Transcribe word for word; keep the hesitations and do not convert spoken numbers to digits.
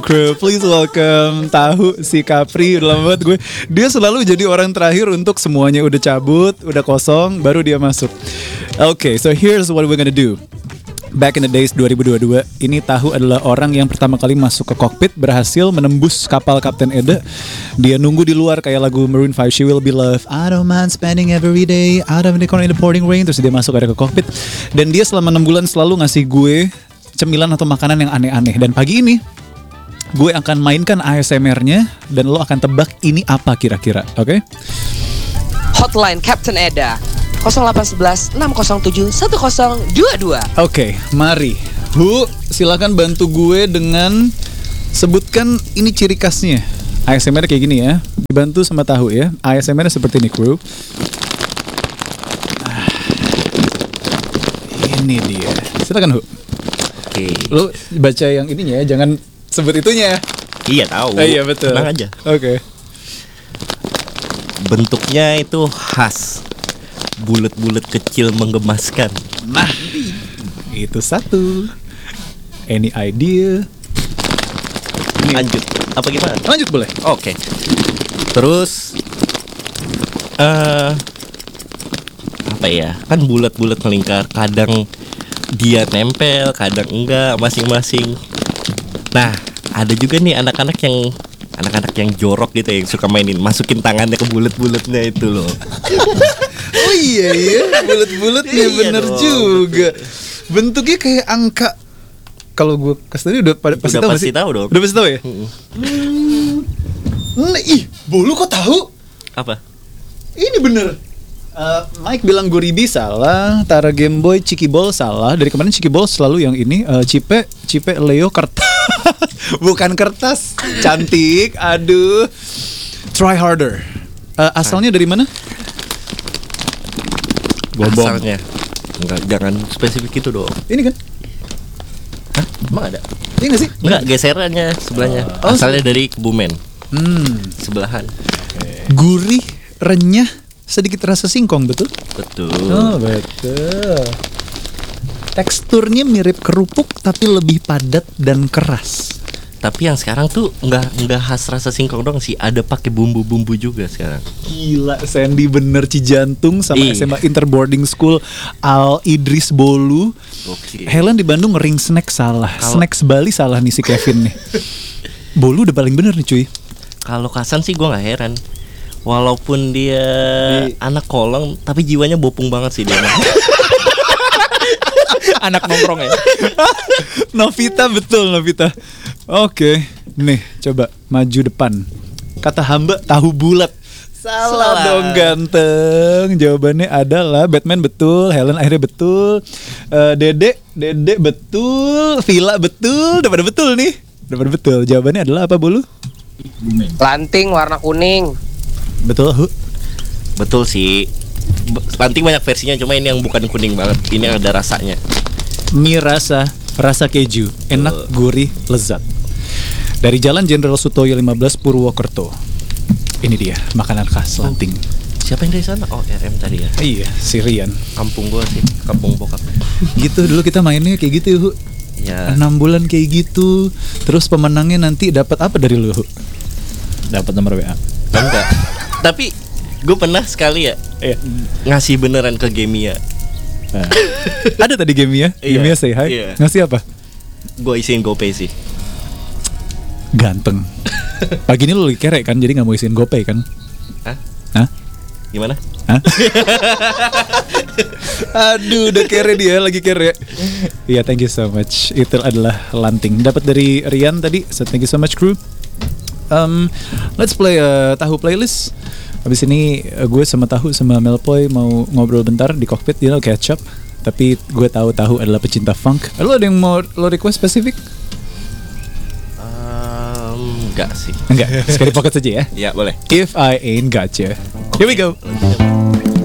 Crew, please welcome Tahu si Capri. Udah lama banget gue. Dia selalu jadi orang terakhir untuk semuanya udah cabut, udah kosong, baru dia masuk. Oke, okay, so here's what we're gonna do. Back in the days dua ribu dua puluh dua, ini Tahu adalah orang yang pertama kali masuk ke kokpit, berhasil menembus kapal Kapten Eda. Dia nunggu di luar kayak lagu Maroon five, She Will Be Loved, I don't mind spending every day out of the corner in the pouring rain. Terus dia masuk ada ke kokpit. Dan dia selama enam bulan selalu ngasih gue cemilan atau makanan yang aneh-aneh. Dan pagi ini gue akan mainkan A S M R-nya dan lo akan tebak ini apa kira-kira, oke? Okay? Hotline Kapten Eda nol delapan satu satu enam nol tujuh satu nol dua dua. Oke, okay, mari. Hu, silakan bantu gue dengan sebutkan ini ciri khasnya. A S M R kayak gini ya. Dibantu sama Tahu ya. A S M R seperti ini, kru. Ah, ini dia. Silakan, Hu. Oke. Okay. Lo baca yang ininya ya, jangan sebut itunya. Iya tahu. Oh, iya betul. Tenang aja. Oke. Okay. Bentuknya itu khas, bulat-bulat kecil menggemaskan. Nah, itu satu. Any idea? Ini. Lanjut. Apa gimana? Lanjut boleh. Oke. Okay. Terus, uh, apa ya? Kan bulat-bulat melingkar. Kadang dia nempel, kadang enggak, masing-masing. Nah, ada juga nih anak-anak yang anak-anak yang jorok gitu yang suka mainin, masukin tangannya ke bulet-buletnya itu loh. Oh iya iya, bulet-buletnya Iya bener dong, juga. Bentuknya kayak angka. Kalau gue kasih tadi udah pada pasti Udah tahu pasti sih? tahu dong. Udah pasti tahu ya? Mm-mm. Nah, ih, Bolu kok tahu? Apa? Ini bener. Uh, Mike bilang Guribi salah, Tara Game Boy, Ciki Ball salah. Dari kemarin Ciki Ball selalu yang ini. uh, Cipe, Cipe Leo kertas. Bukan kertas, cantik. Aduh. Try harder. Uh, asalnya dari mana? Bobong. Asalnya. Enggak, jangan spesifik itu dong. Ini kan? Hah? Emang ada? Ini nggak sih? Enggak, geserannya sebelahnya. Oh, Asalnya dari Kebumen. Hmm. Sebelahan. Gurih, renyah, sedikit rasa singkong, betul? Betul. Oh, betul. Teksturnya mirip kerupuk tapi lebih padat dan keras. Tapi yang sekarang tuh nggak nggak khas rasa singkong dong sih, ada pakai bumbu-bumbu juga sekarang. Gila, Sandy bener Cijantung sama Ih. S M A Interboarding School Al Idris Bolu. Oke. Helen di Bandung ring snack salah. Kalau- Snacks Bali salah nih si Kevin nih. Bolu udah paling bener nih cuy. Kalau Kasan sih gue nggak heran. Walaupun dia Di- anak kolong, tapi jiwanya bopung banget sih dia. Anak nongkrong ya. Novita betul Novita. Oke, nih coba maju depan. Kata hamba tahu bulat. Salah, Salah. dong ganteng. Jawabannya adalah Batman betul, Helen akhirnya betul, Eh, Dede, Dede betul, Villa betul, udah pada betul nih. Udah pada betul. Jawabannya adalah apa, Bolu? Lanting warna kuning. Betul, Hu. Betul sih. B- Lanting banyak versinya, cuma ini yang bukan kuning banget. Ini yang ada rasanya. Mie rasa, rasa keju, enak, gurih, lezat. Dari Jalan Jenderal Sutoyo lima belas Purwokerto. Ini dia makanan khas Lanting. Siapa yang dari sana? Oh, R M tadi ya. Iya, si Rian. Kampung gua sih, kampung bokap. Gitu dulu kita mainnya kayak gitu, Hu. Ya. enam bulan kayak gitu. Terus pemenangnya nanti dapat apa dari lu, Hu? Dapat nomor W A. Enggak. Tapi gue pernah sekali ya Iya. ngasih beneran ke Gemia. Nah. Ada tadi Gemia, Iya, Gemia say hi. iya. Ngasih apa? Gue isiin GoPay sih. Ganteng. Pagi ini lu lagi kerek kan, jadi nggak mau isiin GoPay kan? Hah? Hah? Gimana? Hah? Aduh, udah kere dia, lagi kere. Iya, thank you so much. Itu adalah Lanting. Dapat dari Rian tadi. So thank you so much, crew. Um, let's play a Tahu playlist. Habis ini uh, gue sama Tahu sama Melpoy mau ngobrol bentar di kokpit, you know, catch up. Tapi gue tahu Tahu adalah pecinta funk. Lo ada yang mau lo request spesifik? Um, enggak sih. Enggak, sekali pocket saja ya. Ya boleh. If I Ain't Gotcha. Here we go.